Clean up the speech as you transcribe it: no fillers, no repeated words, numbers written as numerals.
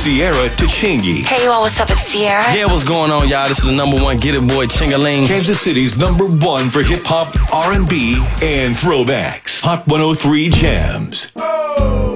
Sierra to Chingy. Hey, you all, what's up? It's Sierra. Yeah, what's going on, y'all? This is the #1 Get It Boy, Chingaling. Kansas City's #1 for hip hop, R&B, and throwbacks. Hot 103 Jams.